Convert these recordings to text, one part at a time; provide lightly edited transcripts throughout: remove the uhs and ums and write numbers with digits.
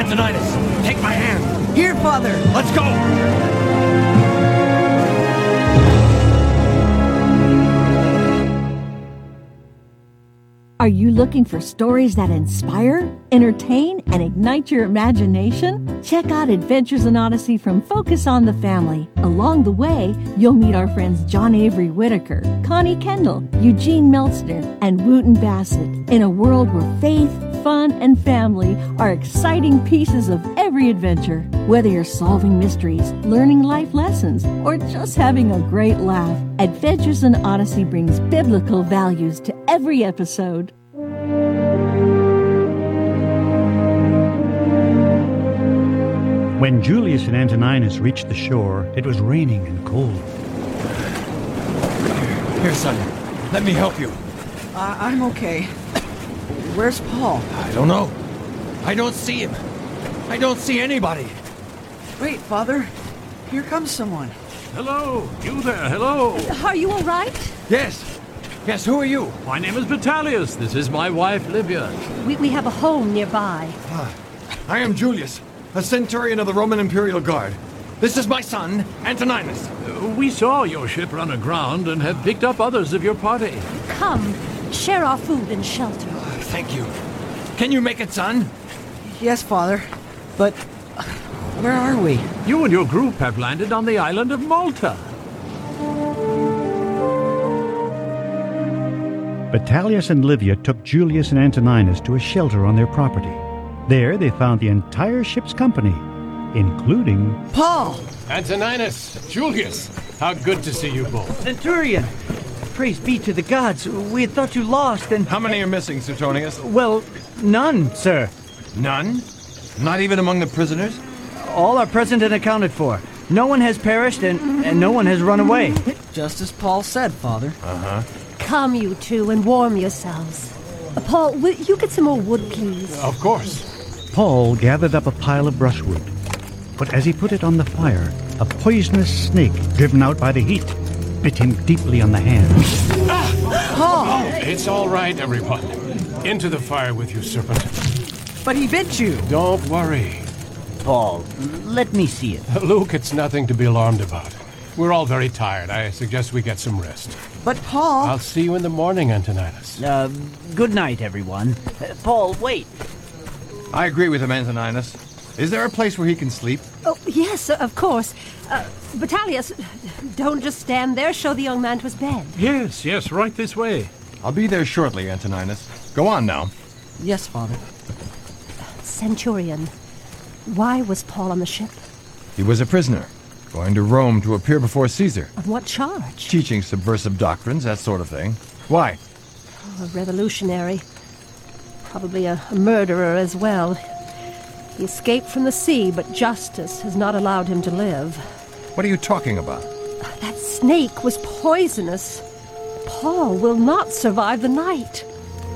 Antoninus, take my hand. Here, Father. Let's go. Are you looking for stories that inspire, entertain, and ignite your imagination? Check out Adventures in Odyssey from Focus on the Family. Along the way, you'll meet our friends John Avery Whitaker, Connie Kendall, Eugene Meltzner, and Wooten Bassett in a world where faith, fun, and family are exciting pieces of every adventure. Whether you're solving mysteries, learning life lessons, or just having a great laugh, Adventures in Odyssey brings biblical values to every episode. When Julius and Antoninus reached the shore, it was raining and cold. Here, son. Let me help you. I'm okay. Where's Paul? I don't know. I don't see him. I don't see anybody. Wait, Father. Here comes someone. Hello, you there, hello. Are you all right? Yes. Yes, who are you? My name is Vitellius. This is my wife, Livia. We have a home nearby. I am Julius, a centurion of the Roman Imperial Guard. This is my son, Antoninus. We saw your ship run aground and have picked up others of your party. Come, share our food and shelter. Thank you. Can you make it, son? Yes, Father. But where are we? You and your group have landed on the island of Malta. Vitellius and Livia took Julius and Antoninus to a shelter on their property. There they found the entire ship's company, including Paul! Antoninus, Julius, how good to see you both. Centurion! Praise be to the gods. We had thought you lost and... How many are missing, Suetonius? Well, none, sir. None? Not even among the prisoners? All are present and accounted for. No one has perished and no one has run away. Just as Paul said, Father. Uh-huh. Come, you two, and warm yourselves. Paul, will you get some more wood, please? Of course. Paul gathered up a pile of brushwood. But as he put it on the fire, a poisonous snake, driven out by the heat, bit him deeply on the hand. Paul! It's all right, everyone. Into the fire with you, serpent. But he bit you. Don't worry. Paul, let me see it. Luke, it's nothing to be alarmed about. We're all very tired. I suggest we get some rest. But Paul... I'll see you in the morning, Antoninus. Good night, everyone. Paul, wait. I agree with him, Antoninus. Is there a place where he can sleep? Oh, yes, of course. Vitellius, don't just stand there. Show the young man to his bed. Yes, right this way. I'll be there shortly, Antoninus. Go on now. Yes, Father. Centurion, why was Paul on the ship? He was a prisoner, going to Rome to appear before Caesar. On what charge? Teaching subversive doctrines, that sort of thing. Why? A revolutionary. Probably a murderer as well. He escaped from the sea, but justice has not allowed him to live. What are you talking about? That snake was poisonous. Paul will not survive the night.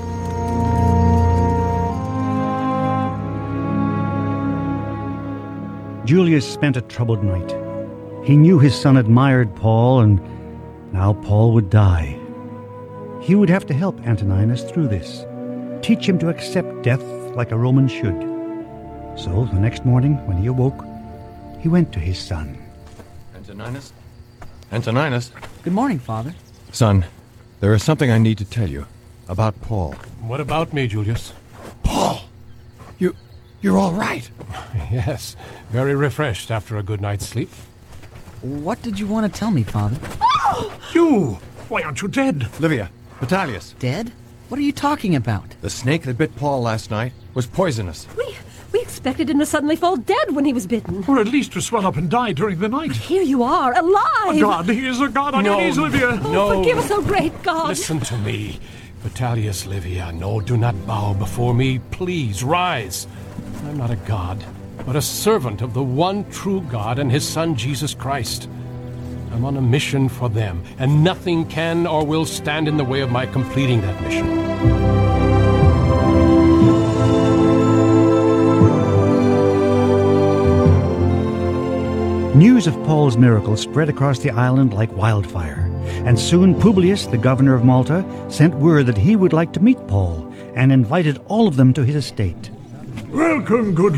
Julius spent a troubled night. He knew his son admired Paul, and now Paul would die. He would have to help Antoninus through this, teach him to accept death like a Roman should. So the next morning, when he awoke, he went to his son. Antoninus? Antoninus? Good morning, Father. Son, there is something I need to tell you about Paul. What about me, Julius? Paul! You're all right. Yes, very refreshed after a good night's sleep. What did you want to tell me, Father? You! Why aren't you dead? Livia, Vitellius. Dead? What are you talking about? The snake that bit Paul last night was poisonous. We expected him to suddenly fall dead when he was bitten. Or at least to swell up and die during the night. Here you are, alive! A god, he is a god on your knees, Livia. Oh, forgive us, O great God! Listen to me. Vitellius, Livia, no, do not bow before me. Please, rise. I'm not a god, but a servant of the one true God and his Son, Jesus Christ. I'm on a mission for them, and nothing can or will stand in the way of my completing that mission. News of Paul's miracle spread across the island like wildfire, and soon Publius, the governor of Malta, sent word that he would like to meet Paul, and invited all of them to his estate. Welcome, good